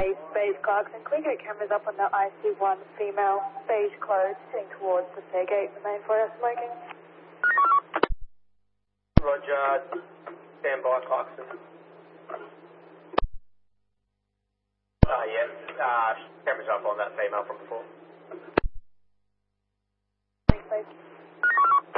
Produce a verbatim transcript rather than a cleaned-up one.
East, beige Clarkson. Can we get cameras up on the I C one female, beige clothes, heading towards the Fairgate, the main foyer smoking? Roger, stand by Clarkson. Ah, uh, yeah, uh, cameras up on that female from before. Thanks, please.